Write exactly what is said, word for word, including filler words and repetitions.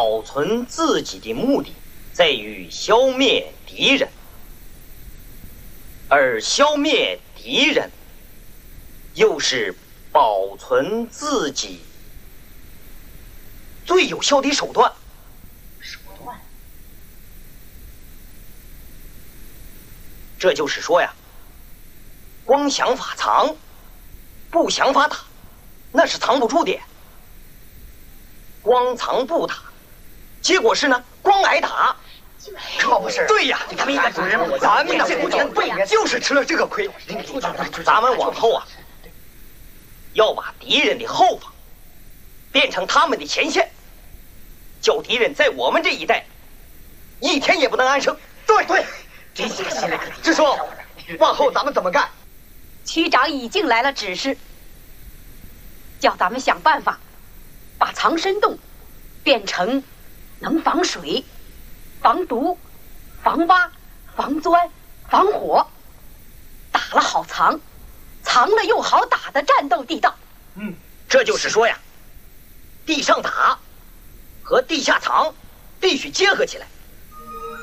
保存自己的目的在于消灭敌人，而消灭敌人又是保存自己最有效的手段。 手段？ 这就是说呀，光想法藏，不想法打，那是藏不住的。光藏不打，结果是呢，光挨打。 可不是。 对呀， 咱们应该主任， 咱们这不对呀， 就是吃了这个亏。咱们往后啊，要把敌人的后方变成他们的前线，叫敌人在我们这一带一天也不能安生。 对对，真是个新来的。 就说往后咱们怎么干？ 区长已经来了指示，叫咱们想办法把藏身洞变成能防水、防毒、防挖、防钻、防火，打了好藏，藏了又好打的战斗地道。 嗯，这就是说呀，地上打和地下藏必须结合起来。